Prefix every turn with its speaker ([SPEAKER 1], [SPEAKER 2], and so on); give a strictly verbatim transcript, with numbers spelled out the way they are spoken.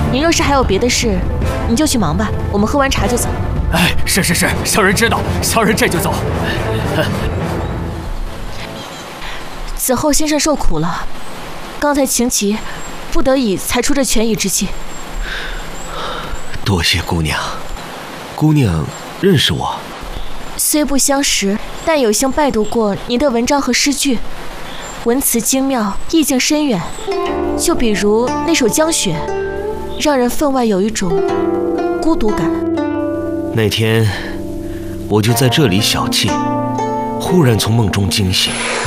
[SPEAKER 1] 您若是还有别的事，你就去忙吧，我们喝完茶就走。
[SPEAKER 2] 哎，是是是，小人知道，小人这就走。
[SPEAKER 1] 此后先生受苦了，刚才情急，不得已才出这权宜之计。
[SPEAKER 3] 多谢姑娘，姑娘认识我？
[SPEAKER 1] 虽不相识，但有幸拜读过您的文章和诗句，文辞精妙，意境深远。就比如那首《江雪》，让人分外有一种孤独感。
[SPEAKER 3] 那天我就在这里小憩，忽然从梦中惊醒，